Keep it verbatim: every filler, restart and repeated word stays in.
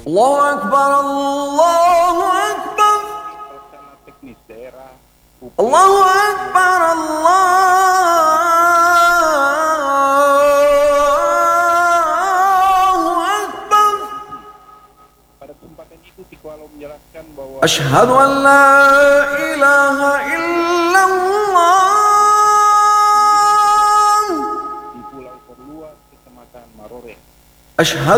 Allahu Akbar, Allahu Akbar. Pelaksana teknis daerah U P. Allahu Akbar, Allahu Akbar. Pada kesempatan itu Tikualo menjelaskan bahwa Asyhadu an la ilaha illallah. di pulau terluar Kecamatan Marore Asyhadu